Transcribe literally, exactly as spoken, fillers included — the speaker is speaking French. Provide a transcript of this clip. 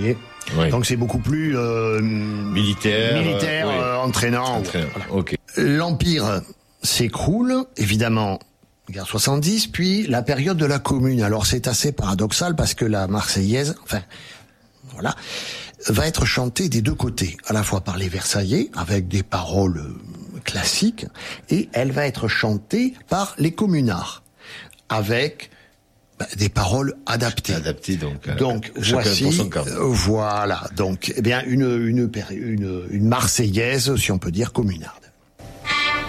voyez. Oui. Donc c'est beaucoup plus euh, militaire, militaire, euh, oui. euh, entraînant. Entraînant. Voilà. Ok. L'Empire s'écroule, évidemment, guerre soixante-dix, puis la période de la Commune. Alors c'est assez paradoxal parce que la Marseillaise, enfin, voilà, va être chantée des deux côtés, à la fois par les Versaillais, avec des paroles classiques, et elle va être chantée par les communards, avec bah, des paroles adaptées. Adaptées, donc. Euh, donc chacun voici, pour son camp. euh, voilà, donc, eh bien, une, une, une, une Marseillaise, si on peut dire, communarde.